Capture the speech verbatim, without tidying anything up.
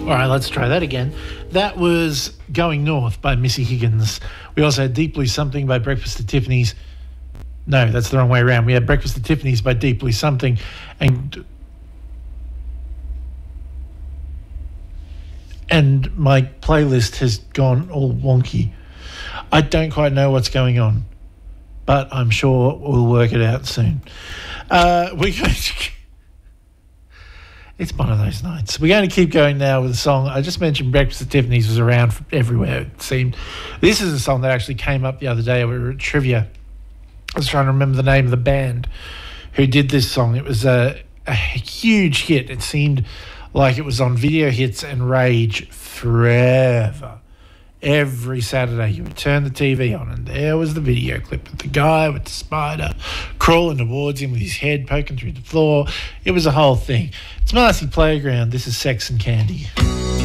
All right, let's try that again. That was Going North by Missy Higgins. We also had Deep Blue Something by Breakfast at Tiffany's. No, that's the wrong way around. We had Breakfast at Tiffany's by Deep Blue Something. And and my playlist has gone all wonky. I don't quite know what's going on, but I'm sure we'll work it out soon. Uh, we're going to... It's one of those nights. We're going to keep going now with a song. I just mentioned Breakfast at Tiffany's was around everywhere, it seemed. This is a song that actually came up the other day. We were at trivia. I was trying to remember the name of the band who did this song. It was a, a huge hit. It seemed like it was on Video Hits and Rage forever. Every Saturday you would turn the T V on and there was the video clip of the guy with the spider crawling towards him with his head poking through the floor. It was a whole thing. It's Marcy Playground. This is Sex and Candy.